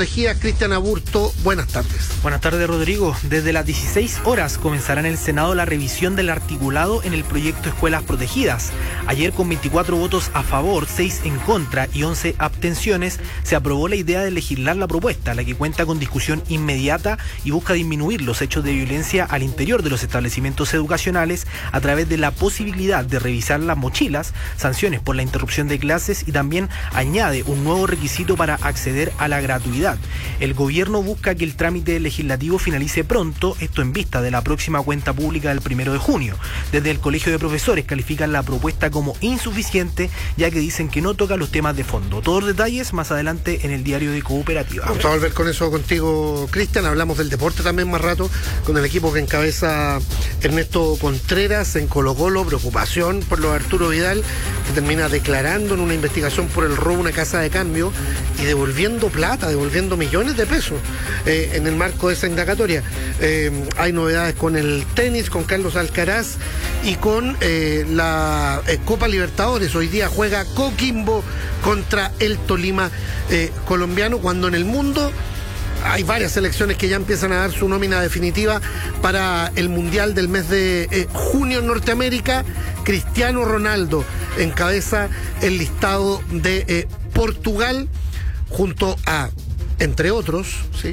protegidas. Cristian Aburto, buenas tardes. Buenas tardes, Rodrigo. Desde las 16 horas comenzará en el Senado la revisión del articulado en el proyecto Escuelas Protegidas. Ayer, con 24 votos a favor, 6 en contra y 11 abstenciones, se aprobó la idea de legislar la propuesta, la que cuenta con discusión inmediata y busca disminuir los hechos de violencia al interior de los establecimientos educacionales a través de la posibilidad de revisar las mochilas, sanciones por la interrupción de clases y también añade un nuevo requisito para acceder a la gratuidad. El gobierno busca que el trámite legislativo finalice pronto, esto en vista de la próxima cuenta pública del 1 de junio. Desde el Colegio de Profesores califican la propuesta como insuficiente, ya que dicen que no toca los temas de fondo. Todos los detalles más adelante en el diario de Cooperativa. Vamos a volver con eso contigo, Cristian. Hablamos del deporte también más rato, con el equipo que encabeza Ernesto Contreras en Colo-Colo. Preocupación por lo de Arturo Vidal, que termina declarando en una investigación por el robo de una casa de cambio y devolviendo plata, devolviendo millones de pesos en el marco de esa indagatoria. Hay novedades con el tenis, con Carlos Alcaraz y con la Copa Libertadores. Hoy día juega Coquimbo contra el Tolima colombiano, cuando en el mundo hay varias selecciones que ya empiezan a dar su nómina definitiva para el Mundial del mes de junio en Norteamérica. Cristiano Ronaldo encabeza el listado de Portugal, junto a, entre otros,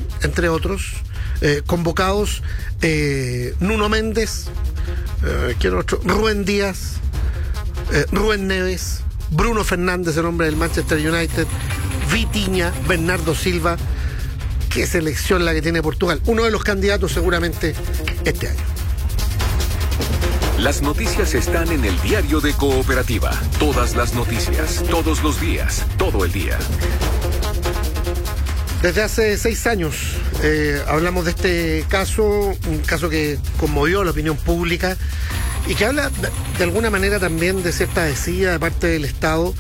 convocados Nuno Méndez, Rubén Díaz, Rubén Neves, Bruno Fernández, el hombre del Manchester United, Vitinha, Bernardo Silva. Qué selección la que tiene Portugal. Uno de los candidatos seguramente este año. Las noticias están en el diario de Cooperativa. Todas las noticias, todos los días, todo el día. Desde hace 6 años hablamos de este caso, un caso que conmovió a la opinión pública y que habla de alguna manera también de cierta desidia de parte del Estado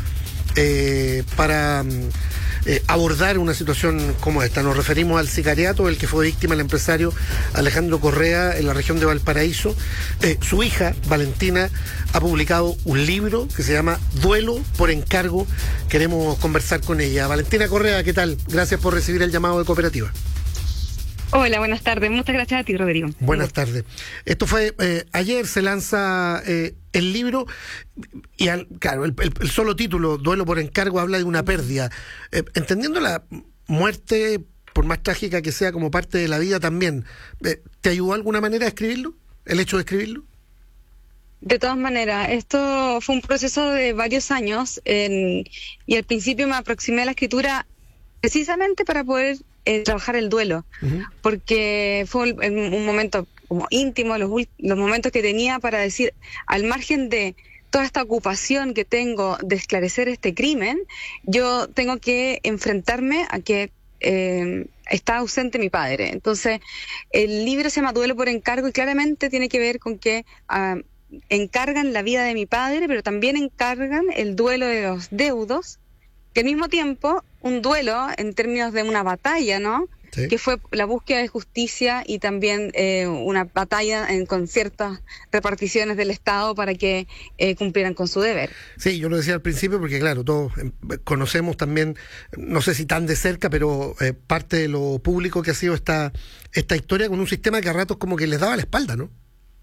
para abordar una situación como esta. Nos referimos al sicariato del que fue víctima el empresario Alejandro Correa en la región de Valparaíso. Su hija, Valentina, ha publicado un libro que se llama Duelo por encargo. Queremos conversar con ella. Valentina Correa, ¿qué tal? Gracias por recibir el llamado de Cooperativa. Hola, buenas tardes. Muchas gracias a ti, Rodrigo. Buenas tardes. Esto fue, ayer se lanza el libro y claro, el solo título, Duelo por encargo, habla de una pérdida. Entendiendo la muerte, por más trágica que sea, como parte de la vida también, ¿te ayudó de alguna manera a escribirlo? ¿El hecho de escribirlo? De todas maneras, esto fue un proceso de varios años y al principio me aproximé a la escritura precisamente para poder trabajar el duelo, porque fue un momento como íntimo, los momentos que tenía para decir, al margen de toda esta ocupación que tengo de esclarecer este crimen, yo tengo que enfrentarme a que está ausente mi padre. Entonces, el libro se llama Duelo por encargo y claramente tiene que ver con que encargan la vida de mi padre, pero también encargan el duelo de los deudos, que al mismo tiempo un duelo en términos de una batalla, ¿no? Sí. Que fue la búsqueda de justicia y también una batalla con ciertas reparticiones del Estado para que cumplieran con su deber. Sí, yo lo decía al principio porque claro, todos conocemos también, no sé si tan de cerca, pero parte de lo público que ha sido esta historia con un sistema que a ratos como que les daba la espalda, ¿no?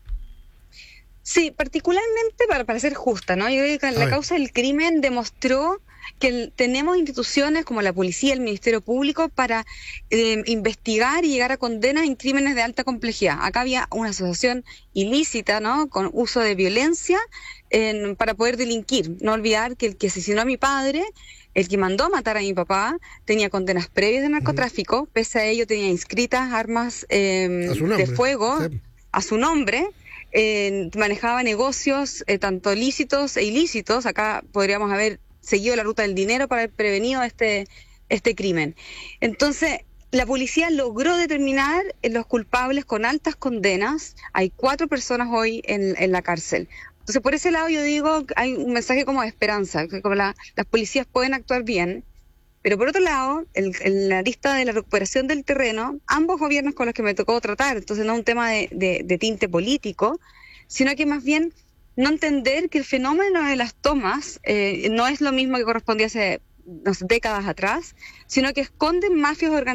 Sí, particularmente para ser justa, ¿no? Yo creo que la causa del crimen demostró que tenemos instituciones como la policía, el Ministerio Público para investigar y llegar a condenas en crímenes de alta complejidad. Acá había una asociación ilícita, ¿no?, con uso de violencia para poder delinquir. No olvidar que el que asesinó a mi padre, el que mandó matar a mi papá, tenía condenas previas de narcotráfico, pese a ello tenía inscritas armas de fuego a su nombre. Manejaba negocios tanto lícitos e ilícitos. Acá podríamos haber seguido la ruta del dinero para haber prevenido este crimen. Entonces, la policía logró determinar los culpables con altas condenas. Hay 4 personas hoy en la cárcel. Entonces, por ese lado yo digo, hay un mensaje como de esperanza, que como las policías pueden actuar bien. Pero por otro lado, en la lista de la recuperación del terreno, ambos gobiernos con los que me tocó tratar, entonces no es un tema de tinte político, sino que más bien no entender que el fenómeno de las tomas no es lo mismo que correspondía hace décadas atrás, sino que esconden mafias organizadas